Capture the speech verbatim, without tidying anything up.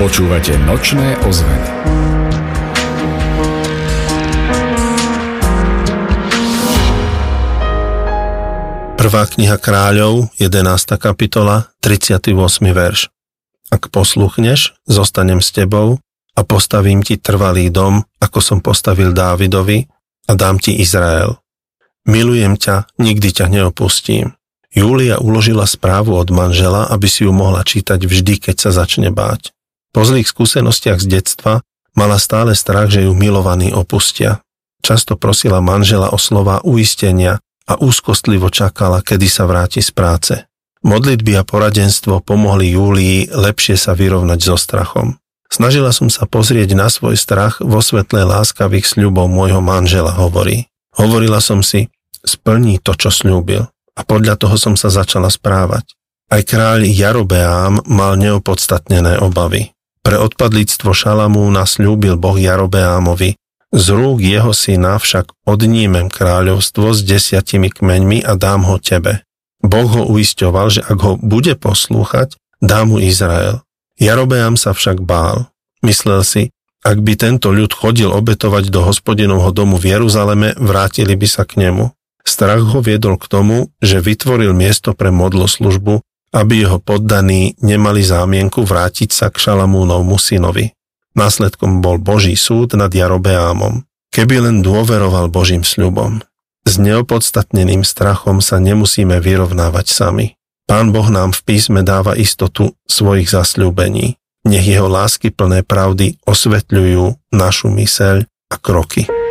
Počúvate Nočné ozveny. Prvá kniha Kráľov, jedenásta kapitola, tridsiaty ôsmy verš. Ak posluchneš, zostanem s tebou a postavím ti trvalý dom, ako som postavil Dávidovi, a dám ti Izrael. Milujem ťa, nikdy ťa neopustím. Júlia uložila správu od manžela, aby si ju mohla čítať vždy, keď sa začne báť. Po zlých skúsenostiach z detstva mala stále strach, že ju milovaní opustia. Často prosila manžela o slová uistenia a úzkostlivo čakala, kedy sa vráti z práce. Modlitby a poradenstvo pomohli Júlii lepšie sa vyrovnať so strachom. Snažila som sa pozrieť na svoj strach vo svetle láskavých sľubov môjho manžela, hovorí. Hovorila som si, splní to, čo sľúbil. A podľa toho som sa začala správať. Aj kráľ Jarobeám mal neopodstatnené obavy. Pre odpadlíctvo Šalamúna sľúbil Boh Jarobeámovi, z rúk jeho syna však odnímem kráľovstvo s desiatimi kmeňmi a dám ho tebe. Boh ho uisťoval, že ak ho bude poslúchať, dá mu Izrael. Jarobeám sa však bál. Myslel si, ak by tento ľud chodil obetovať do Hospodinovho domu v Jeruzaleme, vrátili by sa k nemu. Strach ho viedol k tomu, že vytvoril miesto pre modloslužbu, aby jeho poddaní nemali zámienku vrátiť sa k Šalamúnovmu synovi. Následkom bol Boží súd nad Jarobeámom. Keby len dôveroval Božím sľubom. S neopodstatneným strachom sa nemusíme vyrovnávať sami. Pán Boh nám v písme dáva istotu svojich zasľúbení. Nech jeho láskyplné pravdy osvetľujú našu myseľ a kroky.